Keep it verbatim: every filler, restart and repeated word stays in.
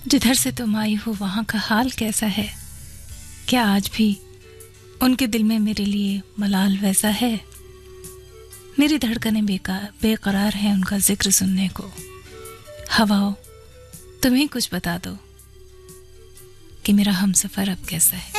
जिधर से तुम आई हो वहां का हाल कैसा है? क्या आज भी उनके दिल में मेरे लिए मलाल वैसा है? मेरी धड़कनें बेकार बेकरार हैं उनका जिक्र सुनने को। हवाओ, तुम्हें कुछ बता दो कि मेरा हमसफर अब कैसा है।